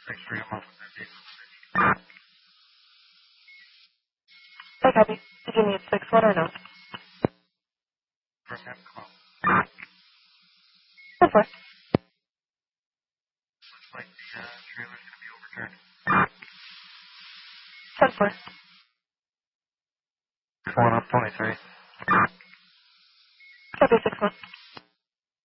6-3, I'm off with that vehicle. Hey, copy. Did you need 6-1 or no? First half, come on. 10-4. Looks like the trailer's going to be overturned. 10-4. 1 up 23. Copy 6-1.